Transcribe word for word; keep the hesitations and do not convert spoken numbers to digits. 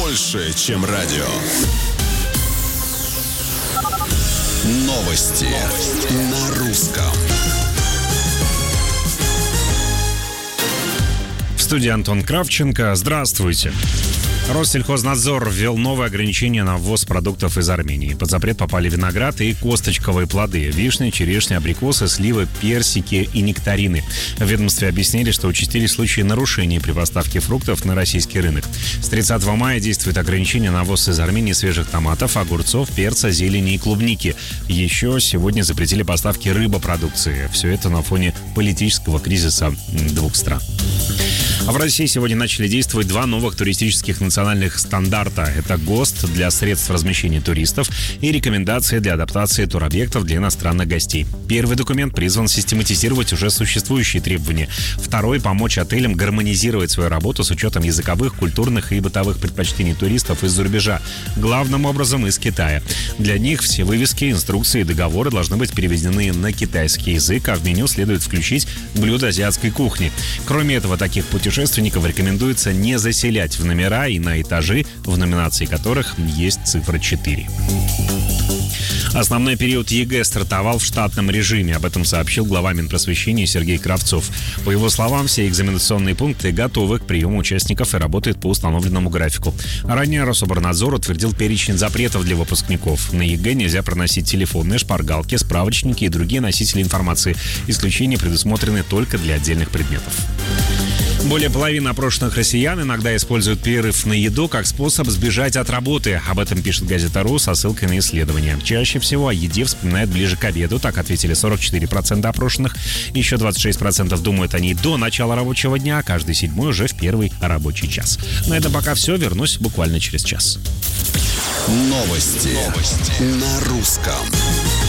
больше, чем радио. Новости, Новости. На русском. В студии Антон Кравченко. Здравствуйте. Россельхознадзор ввел новые ограничения на ввоз продуктов из Армении. Под запрет попали виноград и косточковые плоды, вишни, черешни, абрикосы, сливы, персики и нектарины. В ведомстве объяснили, что участились случаи нарушений при поставке фруктов на российский рынок. С тридцатого мая действует ограничение на ввоз из Армении свежих томатов, огурцов, перца, зелени и клубники. Еще сегодня запретили поставки рыбопродукции. Все это на фоне политического кризиса двух стран. А в России сегодня начали действовать два новых туристических национальных стандарта. Это ГОСТ для средств размещения туристов и рекомендации для адаптации туробъектов для иностранных гостей. Первый документ призван систематизировать уже существующие требования. Второй – помочь отелям гармонизировать свою работу с учетом языковых, культурных и бытовых предпочтений туристов из-за рубежа, главным образом из Китая. Для них все вывески, инструкции и договоры должны быть переведены на китайский язык, а в меню следует включить блюда азиатской кухни. Кроме этого, таких путешественников Путешественников рекомендуется не заселять в номера и на этажи, в номинации которых есть цифра четыре. Основной период ЕГЭ стартовал в штатном режиме. Об этом сообщил глава Минпросвещения Сергей Кравцов. По его словам, все экзаменационные пункты готовы к приему участников и работают по установленному графику. Ранее Рособорнадзор утвердил перечень запретов для выпускников. На ЕГЭ нельзя проносить телефонные, шпаргалки, справочники и другие носители информации. Исключения предусмотрены только для отдельных предметов. Более половины опрошенных россиян иногда используют перерыв на еду как способ сбежать от работы. Об этом пишет газета РУ со ссылкой на исследование. Чаще всего о еде вспоминают ближе к обеду, так ответили сорок четыре процента опрошенных. Еще двадцать шесть процентов думают о ней до начала рабочего дня, а каждый седьмой уже в первый рабочий час. На этом пока все. Вернусь буквально через час. Новости, Новости. На русском.